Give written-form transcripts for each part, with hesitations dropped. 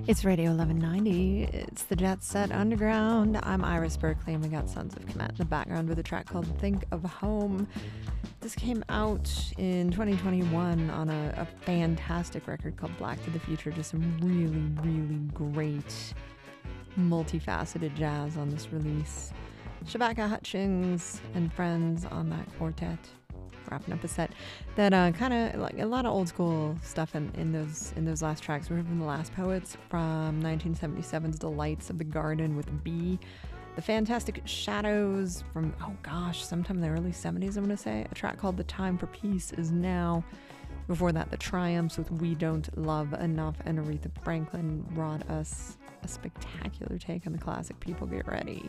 It's Radio 1190. It's the Jet Set Underground. I'm Iris Berkeley, and we got Sons of Kemet in the background with a track called Think of Home. This came out in 2021 on a fantastic record called Black to the Future. Just some really, really great, multifaceted jazz on this release. Shabaka Hutchings and friends on that quartet. Wrapping up a set that kind of like a lot of old school stuff in those last tracks. We heard from The Last Poets from 1977's Delights of the Garden with B. The Fantastic Shadows from, sometime in the early 70s, I'm going to say. A track called The Time for Peace is now. Before that, The Triumphs with We Don't Love Enough, and Aretha Franklin brought us a spectacular take on the classic People Get Ready.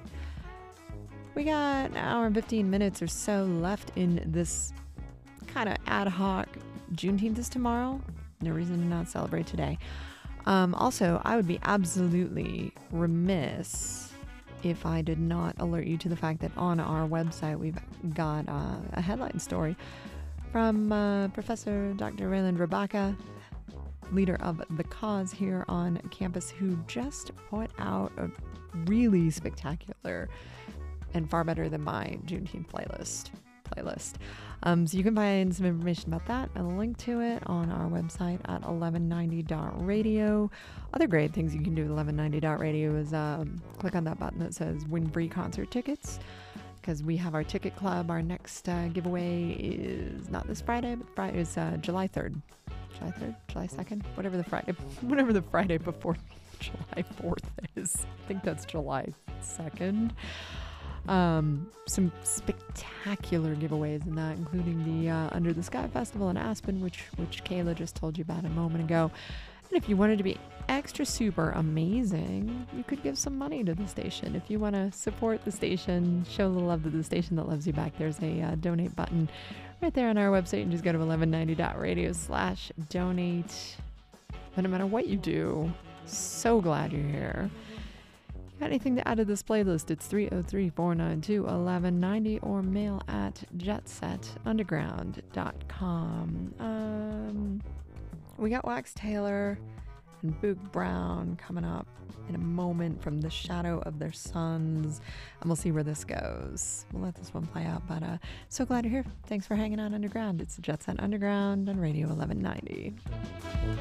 We got an hour and 15 minutes or so left in this kind of ad hoc. Juneteenth is tomorrow. No reason to not celebrate today. Also, I would be absolutely remiss if I did not alert you to the fact that on our website we've got a headline story from Professor Dr. Rayland Rabaka, leader of The Cause here on campus, who just put out a really spectacular and far better than my Juneteenth playlist. So you can find some information about that and a link to it on our website at 1190.radio. Other great things you can do with 1190.radio is click on that button that says win free concert tickets, because we have our ticket club. Our next giveaway is not this Friday, but Friday is July 3rd. July 2nd, whatever the Friday before July 4th is. I think that's July 2nd. Some spectacular giveaways in that, including the Under the Sky Festival in Aspen, which Kayla just told you about a moment ago. And if you wanted to be extra super amazing, you could give some money to the station. If you want to support the station, show a little love to the station that loves you back, there's a donate button right there on our website, and just go to 1190.radio/donate. But no matter what you do, so glad you're here. Got anything to add to this playlist? It's 303-492-1190 or mail at jetsetunderground.com. We got Wax Taylor and Boog Brown coming up in a moment from The Shadow of Their Sons, and we'll see where this goes. We'll let this one play out, but so glad you're here. Thanks for hanging out underground. It's Jet Set Underground on Radio 1190.